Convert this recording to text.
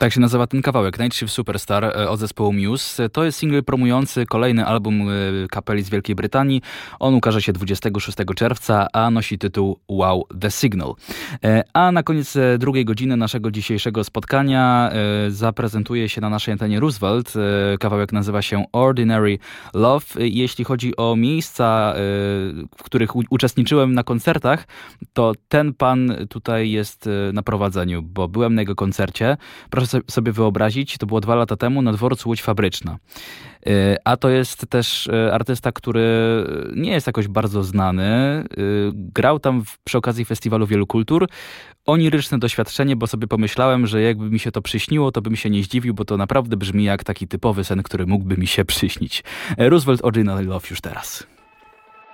Tak się nazywa ten kawałek, Night Shift Superstar od zespołu Muse. To jest singiel promujący kolejny album kapeli z Wielkiej Brytanii. On ukaże się 26 czerwca, a nosi tytuł Wow The Signal. A na koniec drugiej godziny naszego dzisiejszego spotkania zaprezentuje się na naszej antenie Roosevelt. Kawałek nazywa się Ordinary Love. Jeśli chodzi o miejsca, w których uczestniczyłem na koncertach, to ten pan tutaj jest na prowadzeniu, bo byłem na jego koncercie. Proszę sobie wyobrazić, to było 2 lata temu na dworcu Łódź Fabryczna. A to jest też artysta, który nie jest jakoś bardzo znany. Grał tam przy okazji Festiwalu Wielu Kultur. Oniryczne doświadczenie, bo sobie pomyślałem, że jakby mi się to przyśniło, to bym się nie zdziwił, bo to naprawdę brzmi jak taki typowy sen, który mógłby mi się przyśnić. Roosevelt Ordinary Love już teraz.